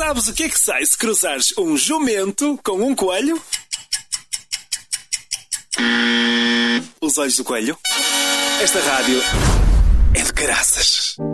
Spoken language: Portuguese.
Sabes o que é que sai se cruzares um jumento com um coelho? Os olhos do coelho. Esta rádio é de caraças.